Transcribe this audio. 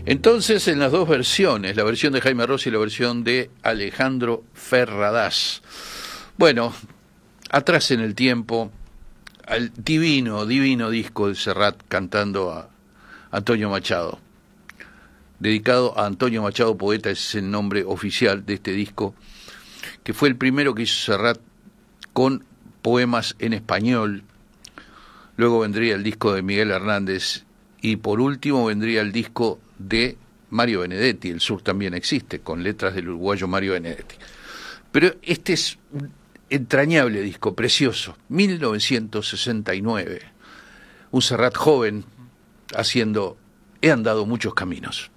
Entonces, en las dos versiones, la versión de Jaime Ross y la versión de Alejandro Ferradas. Bueno, atrás en el tiempo, al divino disco de Serrat cantando a Antonio Machado. Dedicado a Antonio Machado, poeta, ese es el nombre oficial de este disco, que fue el primero que hizo Serrat con poemas en español. Luego vendría el disco de Miguel Hernández y por último vendría el disco de Mario Benedetti, El Sur también existe, con letras del uruguayo Mario Benedetti. Pero este es un entrañable disco, precioso, 1969. Un Serrat joven haciendo He andado muchos caminos.